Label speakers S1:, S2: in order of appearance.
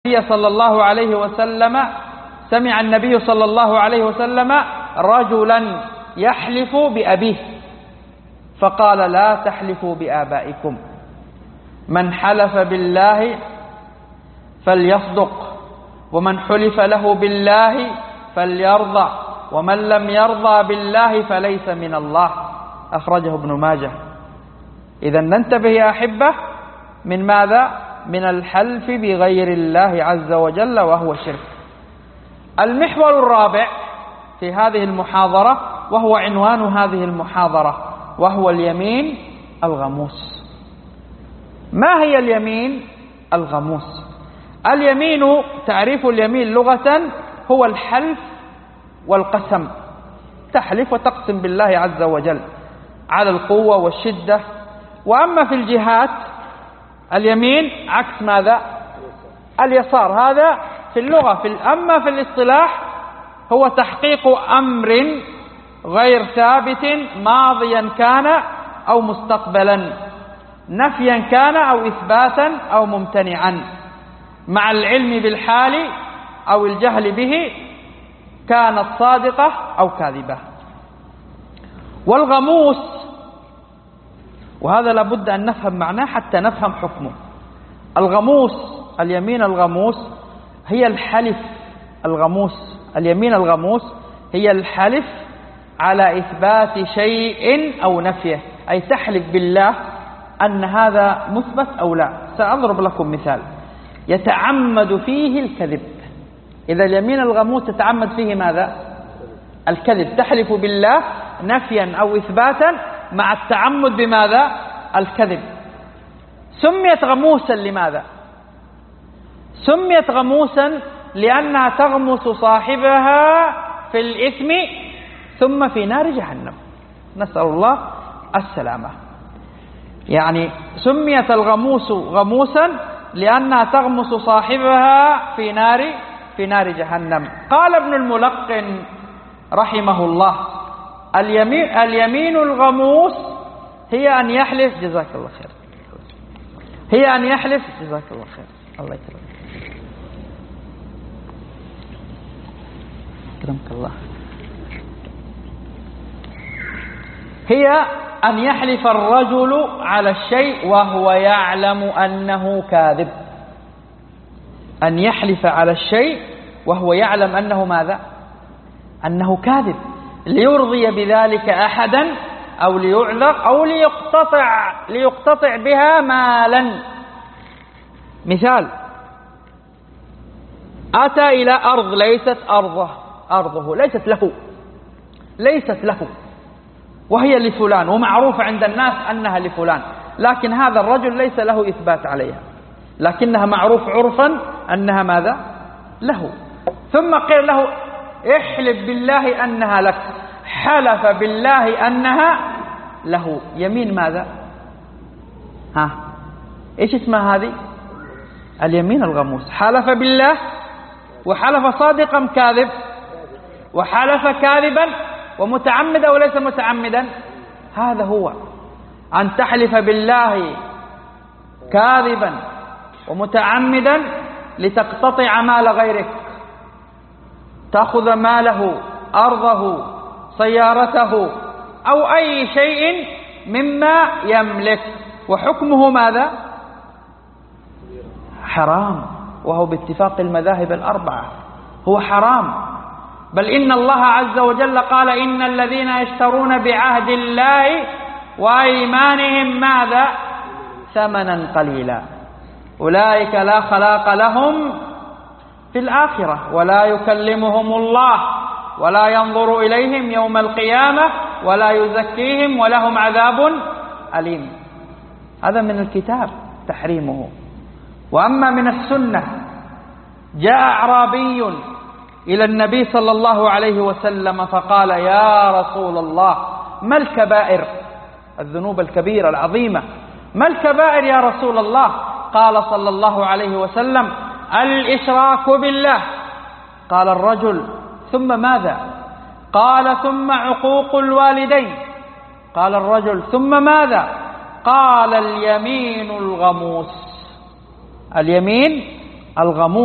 S1: صلى الله عليه وسلم سمع النبي صلى الله عليه وسلم رجلا يحلف بأبيه فقال: لا تحلفوا بآبائكم، من حلف بالله فليصدق، ومن حلف له بالله فليرضى، ومن لم يرضى بالله فليس من الله. أخرجه ابن ماجه. إذا ننتبه يا أحبة من ماذا؟ من الحلف بغير الله عز وجل، وهو شرك. المحور الرابع في هذه المحاضرة، وهو عنوان هذه المحاضرة، وهو اليمين الغموس. ما هي اليمين الغموس؟ اليمين، تعريف اليمين لغة هو الحلف والقسم. تحلف وتقسم بالله عز وجل على القوة والشدة. وأما في الجهات اليمين عكس ماذا؟ اليسار. هذا في اللغة. أما في الاصطلاح هو تحقيق أمر غير ثابت ماضيا كان أو مستقبلا، نفيا كان أو إثباتا أو ممتنعا، مع العلم بالحال أو الجهل به، كانت صادقة أو كاذبة. والغموس، وهذا لابد أن نفهم معناه حتى نفهم حكمه. الغموس، اليمين الغموس هي الحلف. الغموس، اليمين الغموس هي الحلف على إثبات شيء أو نفيه، أي تحلف بالله أن هذا مثبت أو لا. سأضرب لكم مثال يتعمد فيه الكذب. إذا اليمين الغموس تتعمد فيه ماذا؟ الكذب. تحلف بالله نفيا أو إثباتا مع التعمد بماذا؟ الكذب. سميت غموسا لماذا؟ سميت غموسا لأنها تغمس صاحبها في الإثم ثم في نار جهنم، نسأل الله السلامة. يعني سميت الغموس غموسا لأنها تغمس صاحبها في نار جهنم. قال ابن الملقن رحمه الله: اليمين الغموس هي أن يحلف، جزاك الله خير، هي أن يحلف، جزاك الله خير، الله يكرمك، أكرمك الله، هي أن يحلف الرجل على الشيء وهو يعلم أنه كاذب. أن يحلف على الشيء وهو يعلم أنه ماذا؟ أنه كاذب، ليرضي بذلك أحدا أو ليعذر أو ليقتطع بها مالا. مثال: أتى إلى أرض ليست أرضه، ليست له، وهي لفلان، ومعروف عند الناس أنها لفلان، لكن هذا الرجل ليس له إثبات عليها، لكنها معروف عرفا أنها ماذا؟ له. ثم قيل له: احلف بالله أنها لك. حلف بالله أنها له. يمين ماذا؟ إيش اسمها هذه؟ اليمين الغموس. حلف بالله، وحلف صادقا كاذب، وحلف كاذبا ومتعمدا وليس متعمدا. هذا هو أن تحلف بالله كاذبا ومتعمدا لتقتطع مال غيرك، تأخذ ماله، أرضه، سيارته، أو أي شيء مما يملك، وحكمه ماذا؟ حرام، وهو باتفاق المذاهب الأربعة هو حرام. بل إن الله عز وجل قال: إن الذين يشترون بعهد الله وأيمانهم ماذا؟ ثمنا قليلا أولئك لا خلاق لهم في الآخرة ولا يكلمهم الله ولا ينظر إليهم يوم القيامة ولا يزكيهم ولهم عذاب أليم. هذا من الكتاب تحريمه. وأما من السنة: جاء أعرابي إلى النبي صلى الله عليه وسلم فقال: يا رسول الله، ما الكبائر؟ الذنوب الكبيرة العظيمة، ما الكبائر يا رسول الله؟ قال صلى الله عليه وسلم: الإشراك بالله. قال الرجل: ثم ماذا؟ قال: ثم عقوق الوالدين. قال الرجل: ثم ماذا؟ قال: اليمين الغموس. اليمين الغموس.